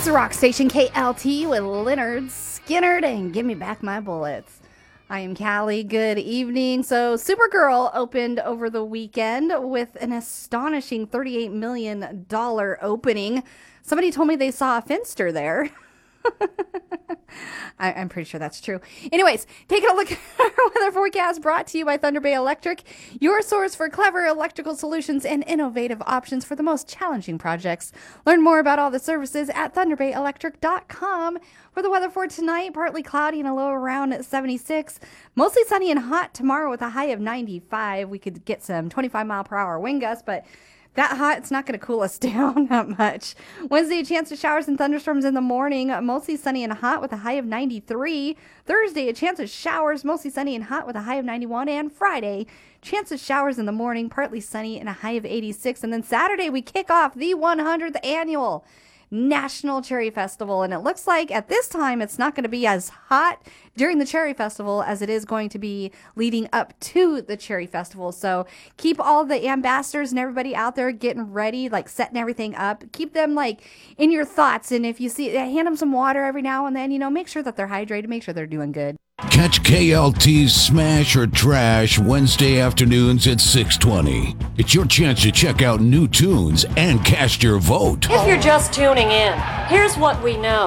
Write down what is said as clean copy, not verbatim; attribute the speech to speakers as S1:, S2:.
S1: It's the rock station KLT with Leonard Skinner and Give Me Back My Bullets. I am Callie. Good evening. So Supergirl opened over the weekend with an astonishing $38 million opening. Somebody told me they saw a Finster there. I'm pretty sure that's true. Anyways, taking a look at our weather forecast brought to you by Thunder Bay Electric, your source for clever electrical solutions and innovative options for the most challenging projects. Learn more about all the services at thunderbayelectric.com. For the weather for tonight, partly cloudy and a low around 76. Mostly sunny and hot tomorrow with a high of 95. We could get some 25-mile-per-hour wind gusts, but that hot, it's not going to cool us down that much. Wednesday, a chance of showers and thunderstorms in the morning. Mostly sunny and hot with a high of 93. Thursday, a chance of showers, mostly sunny and hot with a high of 91. And Friday, chance of showers in the morning, partly sunny and a high of 86. And then Saturday, we kick off the 100th annual National Cherry Festival, and it looks like at this time it's not going to be as hot during the Cherry Festival as it is going to be leading up to the Cherry Festival. So keep all the ambassadors and everybody out there getting ready, like setting everything up. Keep them like in your thoughts, and if you see, hand them some water every now and then. Make sure that they're hydrated, make sure they're doing good.
S2: Catch KLT's Smash or Trash Wednesday afternoons at 6:20. It's your chance to check out new tunes and cast your vote.
S3: If you're just tuning in, here's what we know.